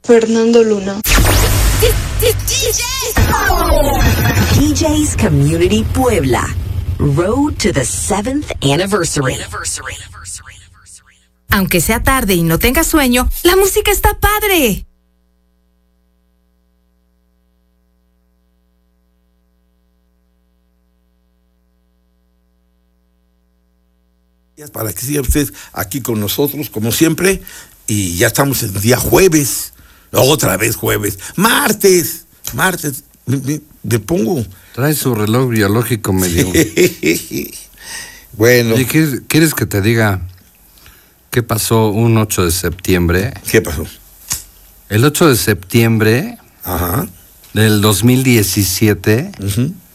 Fernando Luna. DJ's Community Puebla. Road to the 7th anniversary. Aunque sea tarde y no tengas sueño, la música está padre. Para que siga usted aquí con nosotros, como siempre, y ya estamos en día jueves, otra vez jueves, martes, me pongo. Trae su reloj biológico medio. Bueno. Oye, ¿quieres que te diga qué pasó un 8 de septiembre? ¿Qué pasó? El 8 de septiembre Ajá. del 2017,